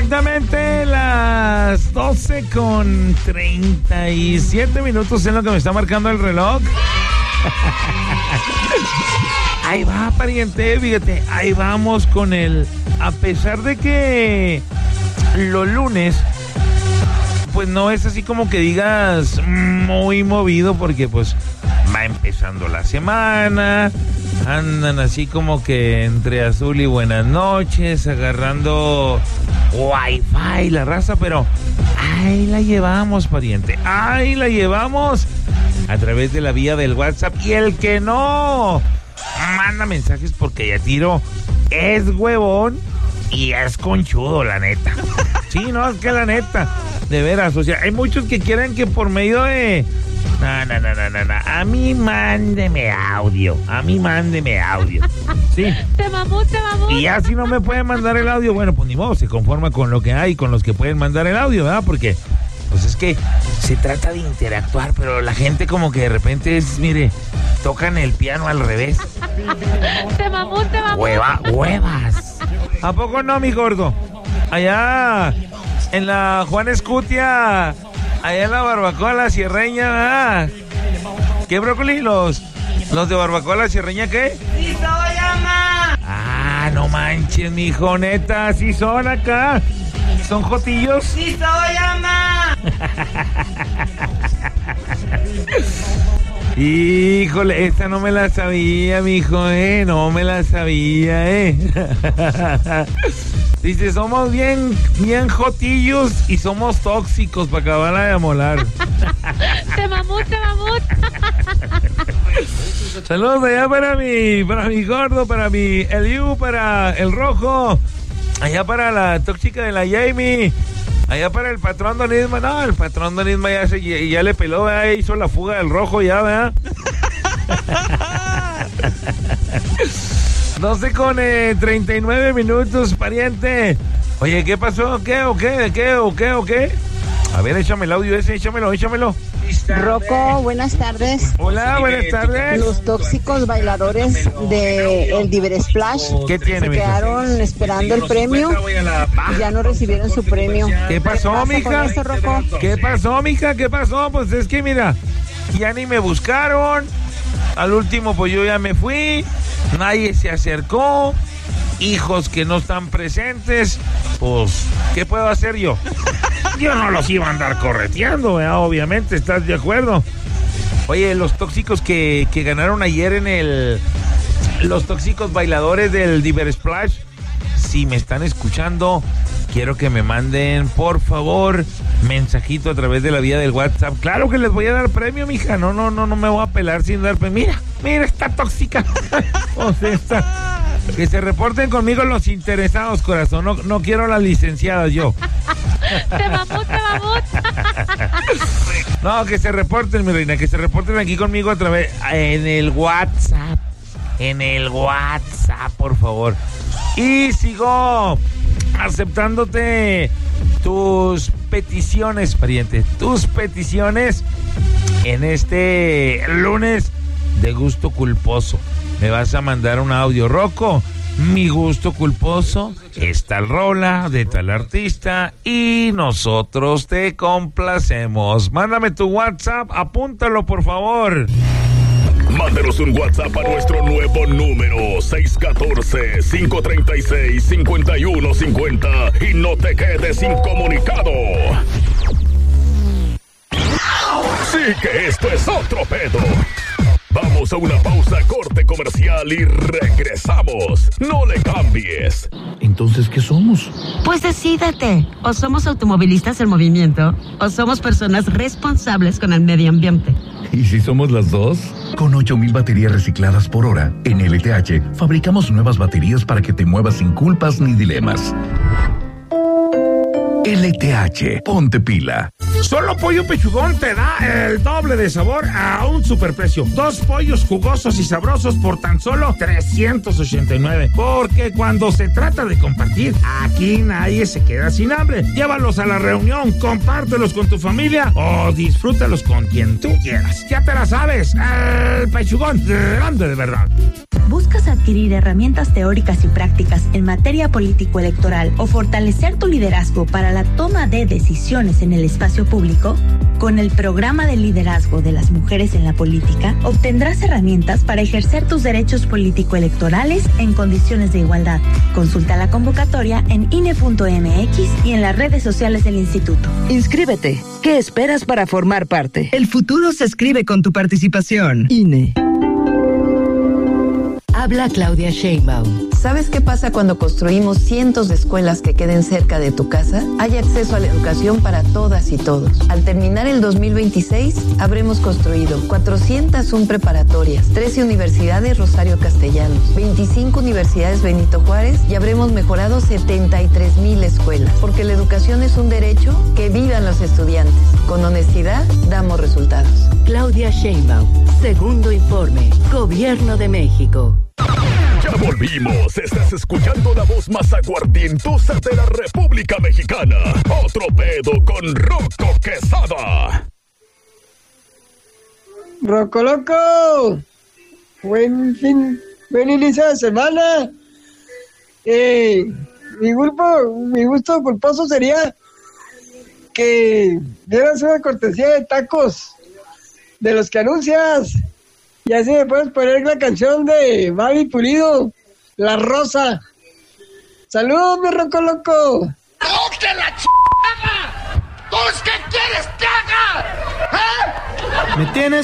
Exactamente las 12:37 es lo que me está marcando el reloj. Ahí va, pariente, fíjate, ahí vamos con el... A pesar de que los lunes, pues no es así como que digas muy movido, porque pues va empezando la semana, andan así como que entre azul y buenas noches, agarrando wifi la raza, pero ahí la llevamos, pariente, ahí la llevamos a través de la vía del WhatsApp. Y el que no manda mensajes porque ya tiro es huevón y es conchudo, la neta. Sí, no, es que la neta, de veras, o sea, hay muchos que quieren que por medio de... No. A mí mándeme audio. Sí. Te mamó. Y ya si no me pueden mandar el audio, bueno, pues ni modo, se conforma con lo que hay, con los que pueden mandar el audio, ¿verdad? Porque, pues es que se trata de interactuar, pero la gente como que de repente es, mire, tocan el piano al revés. Te mamó. Huevas. ¿A poco no, mi gordo? Allá en la Juan Escutia, allá en la barbacoa La Sierreña, ¿verdad? ¿Qué brócoli? ¿Los de barbacoa La Sierreña qué? ¡Sí soy, ama! Ah, no manches, mijo, neta, sí son acá. ¿Son jotillos? ¡Sí soy, ama! Híjole, esta no me la sabía, mijo, no me la sabía, Dice, somos bien jotillos y somos tóxicos para acabarla de amolar. Te mamó. Saludos allá para mi gordo, para mi Eliu, para el rojo, allá para la tóxica de la Jamie, allá para el patrón Don Isma. No, el patrón Don Isma ya le peló, ¿verdad? Hizo la fuga del rojo ya, ¿verdad? 12:39, pariente. Oye, ¿qué pasó? ¿Qué? A ver, échame el audio ese, échamelo. Rocco, buenas tardes. Hola, buenas tardes. Los tóxicos bailadores de el Diver Splash ¿Qué tiene, se mija? quedaron esperando el premio y ya no recibieron su premio. ¿Qué pasó, ¿Qué pasa mija? con esto, Rocco? ¿Qué pasó, mija? ¿Qué pasó? Pues es que mira, ya ni me buscaron. Al último, pues yo ya me fui. Nadie se acercó. Hijos que no están presentes. Pues, ¿qué puedo hacer yo? Yo no los iba a andar correteando, ¿verdad? Obviamente, ¿estás de acuerdo? Oye, los tóxicos que ganaron ayer en los tóxicos bailadores del Diver Splash, si me están escuchando, quiero que me manden, por favor, mensajito a través de la vía del WhatsApp. Claro que les voy a dar premio, mija. No me voy a pelar sin dar premio. Mira, está tóxica. O sea, que se reporten conmigo los interesados, corazón. No quiero las licenciadas yo. Te mamó. No, que se reporten, mi reina, que se reporten aquí conmigo a través, en el WhatsApp, por favor. Y sigo aceptándote tus peticiones, pariente, tus peticiones en este lunes de gusto culposo. Me vas a mandar un audio, Rocco. Mi gusto culposo es tal rola de tal artista y nosotros te complacemos. Mándame tu WhatsApp, apúntalo por favor. Mándenos un WhatsApp a nuestro nuevo número 614-536-5150 y no te quedes incomunicado. Sí que esto es otro pedo. Vamos a una pausa, corte comercial y regresamos. No le cambies. Entonces, ¿qué somos? Pues decídete. O somos automovilistas en movimiento, o somos personas responsables con el medio ambiente. ¿Y si somos las dos? Con 8,000 baterías recicladas por hora, en LTH fabricamos nuevas baterías para que te muevas sin culpas ni dilemas. LTH, ponte pila. Solo Pollo Pechugón te da el doble de sabor a un superprecio. 2 pollos jugosos y sabrosos por tan solo 389. Porque cuando se trata de compartir, aquí nadie se queda sin hambre. Llévalos a la reunión, compártelos con tu familia o disfrútalos con quien tú quieras. Ya te la sabes, el Pechugón grande de verdad. ¿Buscas adquirir herramientas teóricas y prácticas en materia político-electoral o fortalecer tu liderazgo para la toma de decisiones en el espacio público? Con el programa de liderazgo de las mujeres en la política, obtendrás herramientas para ejercer tus derechos político-electorales en condiciones de igualdad. Consulta la convocatoria en INE.mx y en las redes sociales del instituto. Inscríbete. ¿Qué esperas para formar parte? El futuro se escribe con tu participación. INE. Habla Claudia Sheinbaum. ¿Sabes qué pasa cuando construimos cientos de escuelas que queden cerca de tu casa? Hay acceso a la educación para todas y todos. Al terminar el 2026, habremos construido 401 preparatorias, 13 universidades Rosario Castellanos, 25 universidades Benito Juárez y habremos mejorado 73,000 escuelas. Porque la educación es un derecho, que vivan los estudiantes. Con honestidad, damos resultados. Claudia Sheinbaum. Segundo informe. Gobierno de México. Ya volvimos. Estás escuchando la voz más aguardientosa de la República Mexicana. Otro pedo con Rocco Quezada. Rocco Loco. Buen inicio de semana. Mi gusto culposo sería que dieras una cortesía de tacos de los que anuncias. Y así me puedes poner la canción de Babi Pulido, La Rosa. ¡Saludos, mi Rocco Loco! ¡Toque la chingada! ¿Tú qué quieres que haga? ¿Eh? Me tienes